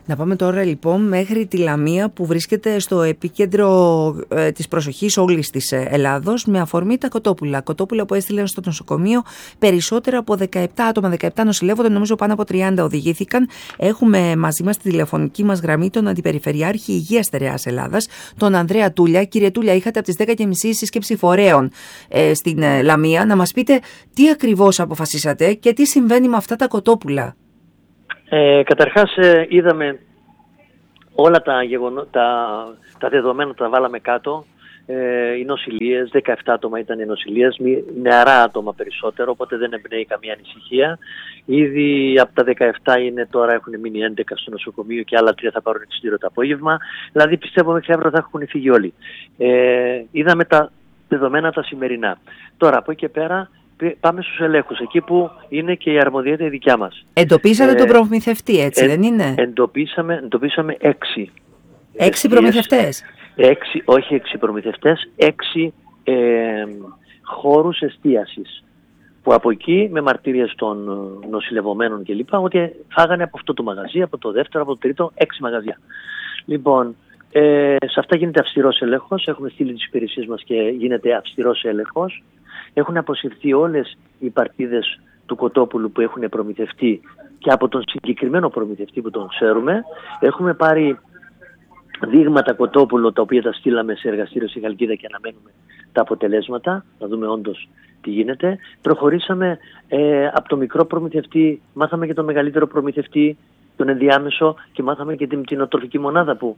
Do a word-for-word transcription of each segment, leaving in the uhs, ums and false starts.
Να πάμε τώρα λοιπόν μέχρι τη Λαμία που βρίσκεται στο επίκεντρο ε, της προσοχής όλης της Ελλάδος με αφορμή τα κοτόπουλα. Κοτόπουλα που έστειλαν στο νοσοκομείο περισσότερα από δεκαεπτά άτομα, δεκαεπτά νοσηλεύονται, νομίζω πάνω από τριάντα οδηγήθηκαν. Έχουμε μαζί μας στη τηλεφωνική μας γραμμή τον Αντιπεριφερειάρχη Υγείας Στερεάς Ελλάδας, τον Ανδρέα Τούλια. Κύριε Τούλια, είχατε από τις δέκα και μισή σύσκεψη φορέων ε, στην ε, Λαμία. Να μας πείτε τι ακριβώς αποφασίσατε και τι συμβαίνει με αυτά τα κοτόπουλα. Ε, καταρχάς ε, είδαμε όλα τα, γεγονό, τα, τα δεδομένα, τα βάλαμε κάτω. Ε, οι νοσηλίες, δεκαεπτά άτομα ήταν οι νοσηλίες, νεαρά άτομα περισσότερο, οπότε δεν εμπνέει καμία ανησυχία. Ήδη από τα δεκαεπτά είναι τώρα, έχουν μείνει έντεκα στο νοσοκομείο και άλλα τρία θα πάρουν εξιτήριο το απόγευμα. Δηλαδή πιστεύω μέχρι αύριο θα έχουν φύγει όλοι. Ε, είδαμε τα δεδομένα τα σημερινά. Τώρα από εκεί και πέρα πάμε στους ελέγχους, εκεί που είναι και η αρμοδιότητα η δικιά μας. Εντοπίσατε ε, τον προμηθευτή, έτσι ε, δεν είναι? Εντοπίσαμε, εντοπίσαμε έξι. Έξι προμηθευτές. Έξι, όχι έξι προμηθευτές, έξι ε, χώρους εστίασης. Που από εκεί, με μαρτύριες των νοσηλευομένων κλπ, ότι φάγανε από αυτό το μαγαζί, από το δεύτερο, από το τρίτο, έξι μαγαζιά. Λοιπόν, ε, σε αυτά γίνεται αυστηρός έλεγχος. Έχουμε στείλει τις υπηρεσίες μας και γίνεται αυστηρός έλεγχος. Έχουν αποσυρθεί όλες οι παρτίδες του κοτόπουλου που έχουν προμηθευτεί και από τον συγκεκριμένο προμηθευτή που τον ξέρουμε. Έχουμε πάρει δείγματα κοτόπουλο τα οποία τα στείλαμε σε εργαστήριο στη Χαλκίδα και αναμένουμε τα αποτελέσματα, να δούμε όντως τι γίνεται. Προχωρήσαμε ε, από το μικρό προμηθευτή, μάθαμε και τον μεγαλύτερο προμηθευτή, τον ενδιάμεσο, και μάθαμε και την κτηνοτροφική μονάδα που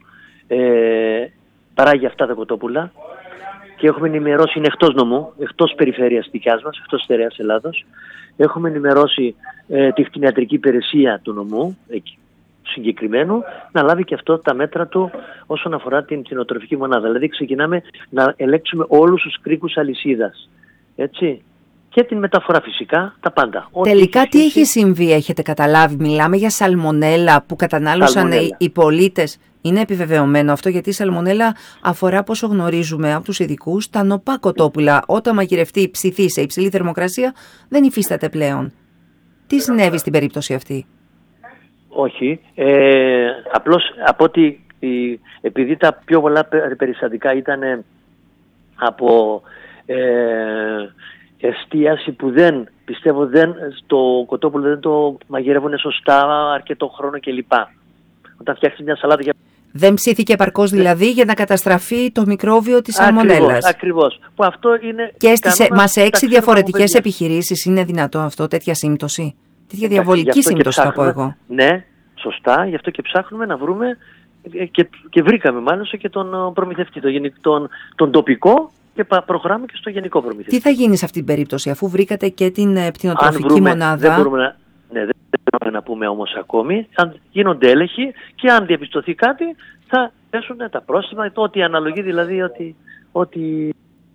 ε, παράγει αυτά τα κοτόπουλα. Και έχουμε ενημερώσει, είναι εκτός νομού, εκτός περιφέρειας δικιάς μας, εκτός Στερεάς Ελλάδος. Έχουμε ενημερώσει ε, τη κτηνιατρική υπηρεσία του νομού, εκεί, συγκεκριμένου, να λάβει και αυτό τα μέτρα του όσον αφορά την κτηνοτροφική μονάδα. Δηλαδή ξεκινάμε να ελέγξουμε όλους τους κρίκους αλυσίδας. Έτσι. Και την μεταφορά φυσικά, τα πάντα. Τελικά τι έχει συμβεί, έχετε καταλάβει? Μιλάμε για σαλμονέλα που κατανάλωσαν σαλμονέλα. οι πολίτες. Είναι επιβεβαιωμένο αυτό? Γιατί η σαλμονέλα αφορά, πόσο γνωρίζουμε από τους ειδικούς, τα νοπά κοτόπουλα. Όταν μαγειρευτεί, ψηθεί σε υψηλή θερμοκρασία, δεν υφίσταται πλέον. Τι συνέβη στην περίπτωση αυτή? Όχι. Ε, απλώς από ότι επειδή τα πιο πολλά περιστατικά ήταν από ε, εστίαση που δεν, πιστεύω, δεν, το κοτόπουλο δεν το μαγειρεύουν σωστά αρκετό χρόνο κλπ. Όταν φτιάξει μια σαλάτα για... Δεν ψήθηκε επαρκώς δηλαδή για να καταστραφεί το μικρόβιο της σαλμονέλας. Ακριβώς, ακριβώς. Που αυτό είναι και στις, μα σε έξι διαφορετικές επιχειρήσεις είναι δυνατό αυτό, τέτοια σύμπτωση? Τέτοια διαβολική σύμπτωση θα πω εγώ. Ναι, σωστά, γι' αυτό και ψάχνουμε να βρούμε και, και βρήκαμε μάλιστα και τον προμηθευτή, τον, τον, τον τοπικό, και προχωράμε και στο γενικό προμηθευτή. Τι θα γίνει σε αυτή την περίπτωση, αφού βρήκατε και την κτηνοτροφική μονάδα? Δεν μπορούμε να, ναι, δεν μπορούμε να πούμε όμως ακόμη. Αν γίνονται έλεγχοι και αν διαπιστωθεί κάτι, θα πέσουν τα πρόστιμα, το ότι αναλογεί δηλαδή, ότι... Ότι,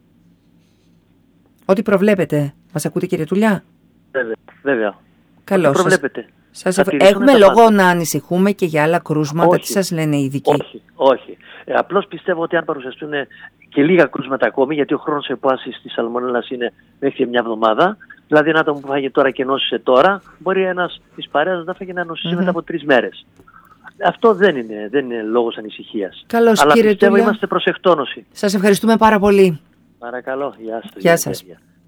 ότι προβλέπετε. Μας ακούτε, κύριε Τουλιά? Βέβαια, βέβαια. Καλώς. Προβλέπετε. Σας ευχ... Έχουμε λόγο πάντα να ανησυχούμε και για άλλα κρούσματα? Όχι. Τι σας λένε οι ειδικοί? Όχι, όχι. Ε, απλώς πιστεύω ότι αν παρουσιαστούν και λίγα κρούσματα ακόμη, γιατί ο χρόνος επάσης της σαλμονέλας είναι μέχρι μια εβδομάδα. Δηλαδή ένα άτομο που φάγε τώρα και νόσησε τώρα, μπορεί ένας της παρέας να φάγε να νοσήσει mm-hmm. μετά από τρεις μέρες. Αυτό δεν είναι, δεν είναι λόγος ανησυχίας. Καλώς, αλλά κύριε πιστεύω Τούλια, είμαστε προς εκτόνωση. Σας ευχαριστούμε πάρα πολύ. Παρακαλώ, γεια σας. Γεια σας.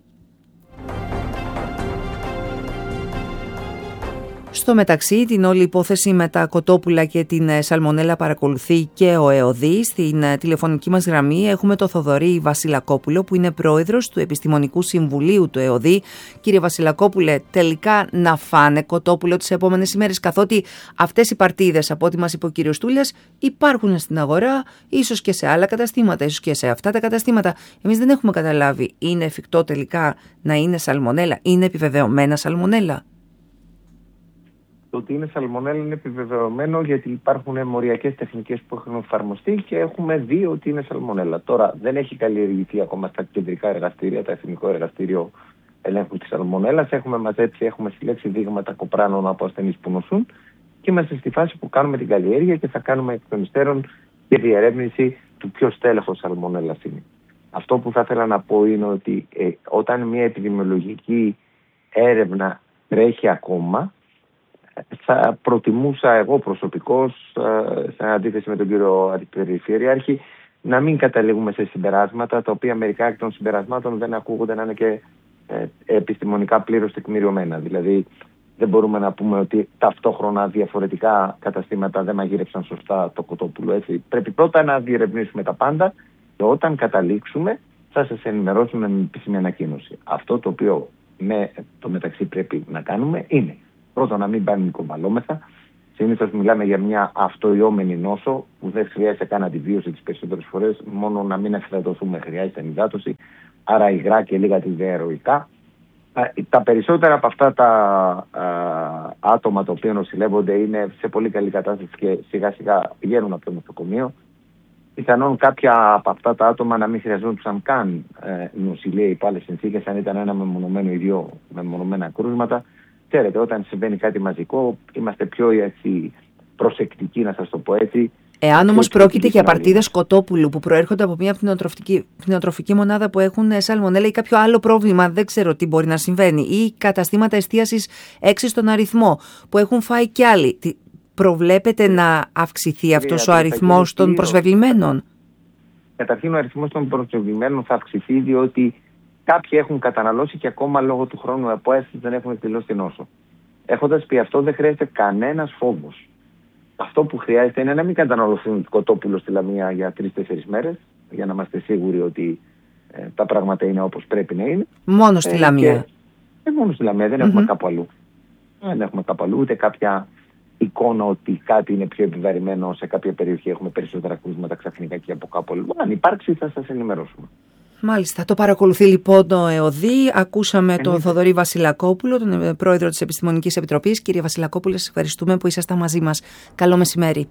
Στο μεταξύ, την όλη υπόθεση με τα κοτόπουλα και την σαλμονέλα παρακολουθεί και ο ΕΟΔΗ. Στην τηλεφωνική μας γραμμή έχουμε τον Θοδωρή Βασιλακόπουλο, που είναι πρόεδρος του Επιστημονικού Συμβουλίου του ΕΟΔΗ. Κύριε Βασιλακόπουλε, τελικά να φάνε κοτόπουλο τις επόμενες ημέρες, καθότι αυτές οι παρτίδες, από ό,τι μας είπε ο κύριος Τούλιας, υπάρχουν στην αγορά, ίσως και σε άλλα καταστήματα, ίσως και σε αυτά τα καταστήματα. Εμείς δεν έχουμε καταλάβει, είναι εφικτό τελικά να είναι σαλμονέλα, είναι επιβεβαιωμένα σαλμονέλα? Το ότι είναι σαλμονέλα είναι επιβεβαιωμένο, γιατί υπάρχουν μοριακές τεχνικές που έχουν εφαρμοστεί και έχουμε δει ότι είναι σαλμονέλα. Τώρα δεν έχει καλλιεργηθεί ακόμα στα κεντρικά εργαστήρια, τα Εθνικό Εργαστήριο Ελέγχου της Σαλμονέλας. Έχουμε μαζέψει, έχουμε συλλέξει δείγματα κοπράνων από ασθενείς που νοσούν και είμαστε στη φάση που κάνουμε την καλλιέργεια και θα κάνουμε εκ των υστέρων και διερεύνηση του ποιος τέλεχος σαλμονέλας είναι. Αυτό που θα ήθελα να πω είναι ότι ε, όταν μια επιδημιολογική έρευνα τρέχει ακόμα, θα προτιμούσα εγώ προσωπικώς, σε αντίθεση με τον κύριο Αντιπεριφερειάρχη, να μην καταλήγουμε σε συμπεράσματα, τα οποία μερικά εκ των συμπερασμάτων δεν ακούγονται να είναι και ε, επιστημονικά πλήρως τεκμηριωμένα. Δηλαδή, δεν μπορούμε να πούμε ότι ταυτόχρονα διαφορετικά καταστήματα δεν μαγείρεψαν σωστά το κοτόπουλο. Έτσι. Πρέπει πρώτα να διερευνήσουμε τα πάντα και όταν καταλήξουμε θα σας ενημερώσουμε με επίσημη ανακοίνωση. Αυτό το οποίο με το μεταξύ πρέπει να κάνουμε είναι πρώτα να μην πανικοβαλόμεθα. Συνήθως μιλάμε για μια αυτοϊώμενη νόσο που δεν χρειάζεται καν αντιβίωση τις περισσότερες φορές, μόνο να μην ευθυδατωθούμε χρειάζεται ενυδάτωση, άρα υγρά και λίγα διαεροϊκά. Τα περισσότερα από αυτά τα α, άτομα τα οποία νοσηλεύονται είναι σε πολύ καλή κατάσταση και σιγά σιγά πηγαίνουν από το νοσοκομείο. Πιθανόν κάποια από αυτά τα άτομα να μην χρειαζόντουσαν καν ε, νοσηλεία υπό άλλες συνθήκες, αν ήταν ένα μεμονωμένο ή δύο μεμονωμένα κρούσματα. Ξέρετε, όταν συμβαίνει κάτι μαζικό, είμαστε πιο έτσι, προσεκτικοί, να σας το πω έτσι. Εάν όμως πρόκειται για παρτίδες κοτόπουλου που προέρχονται από μια κτηνοτροφική μονάδα που έχουν σαλμονέλα ή κάποιο άλλο πρόβλημα, δεν ξέρω τι μπορεί να συμβαίνει, ή καταστήματα εστίασης έξι στον αριθμό που έχουν φάει κι άλλοι, προβλέπετε να αυξηθεί αυτός ο αριθμός των προσβεβλημένων? Καταρχήν, ο αριθμός των προσβεβλημένων θα αυξηθεί διότι κάποιοι έχουν καταναλώσει και ακόμα λόγω του χρόνου απόστασης δεν έχουν εκδηλώσει την νόσο. Έχοντας πει αυτό, δεν χρειάζεται κανένας φόβος. Αυτό που χρειάζεται είναι να μην καταναλωθούν κοτόπουλο στη Λαμία για τρεις-τέσσερις μέρες, για να είμαστε σίγουροι ότι ε, τα πράγματα είναι όπως πρέπει να είναι. Μόνο στη ε, Λαμία. Και, ε, μόνο στη Λαμία, δεν mm-hmm. έχουμε κάπου αλλού. Δεν έχουμε κάπου αλλού, ούτε κάποια εικόνα ότι κάτι είναι πιο επιβαρημένο σε κάποια περιοχή. Έχουμε περισσότερα κρούσματα ξαφνικά και από κάπου αλλού. Αν υπάρξει, θα σας ενημερώσουμε. Μάλιστα. Το παρακολουθεί λοιπόν το ΕΟΔΗ. Ακούσαμε Ενίτε. τον Θοδωρή Βασιλακόπουλο, τον πρόεδρο της Επιστημονικής Επιτροπής. Κύριε Βασιλακόπουλε, σας ευχαριστούμε που ήσασταν μαζί μας. Καλό μεσημέρι.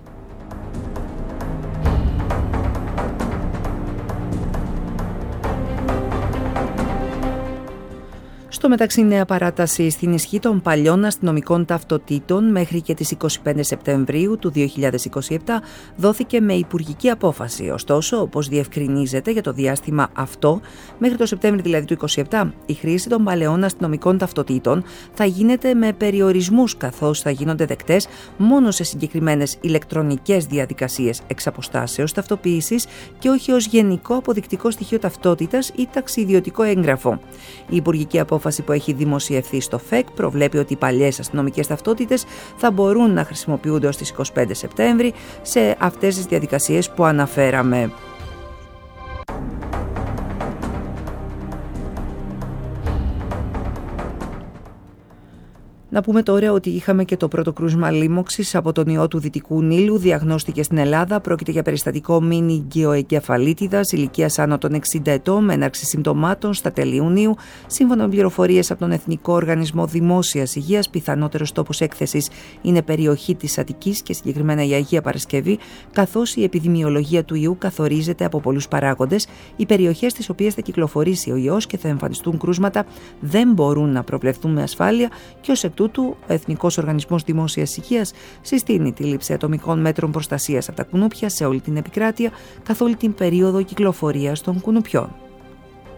Στο μεταξύ, νέα παράταση στην ισχύ των παλιών αστυνομικών ταυτοτήτων μέχρι και τις είκοσι πέντε Σεπτεμβρίου του δύο χιλιάδες είκοσι επτά δόθηκε με υπουργική απόφαση. Ωστόσο, όπως διευκρινίζεται για το διάστημα αυτό, μέχρι το Σεπτέμβριο δηλαδή του είκοσι επτά, η χρήση των παλαιών αστυνομικών ταυτοτήτων θα γίνεται με περιορισμούς, καθώς θα γίνονται δεκτές μόνο σε συγκεκριμένες ηλεκτρονικές διαδικασίες εξ αποστάσεως ταυτοποίησης και όχι ως γενικό αποδεικτικό στοιχείο ταυτότητας ή ταξιδιωτικό έγγραφο. Η υπουργική απόφαση που έχει δημοσιευθεί στο ΦΕΚ προβλέπει ότι οι παλιές αστυνομικές ταυτότητες θα μπορούν να χρησιμοποιούνται ως τις είκοσι πέντε Σεπτέμβρη σε αυτές τις διαδικασίες που αναφέραμε. Να πούμε τώρα ότι είχαμε και το πρώτο κρούσμα λίμωξης από τον ιό του Δυτικού Νείλου. Διαγνώστηκε στην Ελλάδα. Πρόκειται για περιστατικό μηνυγκιοεγκεφαλίτιδας ηλικίας άνω των εξήντα ετών με έναρξη συμπτωμάτων στα τέλη Ιουνίου. Σύμφωνα με πληροφορίες από τον Εθνικό Οργανισμό Δημόσιας Υγείας, πιθανότερος τόπος έκθεσης είναι περιοχή της Αττικής και συγκεκριμένα η Αγία Παρασκευή, καθώς η επιδημιολογία του ιού καθορίζεται από πολλούς παράγοντες. Οι περιοχές στις οποίες θα κυκλοφορήσει ο ιός και θα εμφανιστούν κρούσματα δεν μπορούν να προβλεφθούν με ασφάλεια και ως εκ τούτου ο Εθνικός Οργανισμός Δημόσιας Υγείας συστήνει τη λήψη ατομικών μέτρων προστασίας από τα κουνούπια σε όλη την επικράτεια καθ' όλη την περίοδο κυκλοφορίας των κουνουπιών.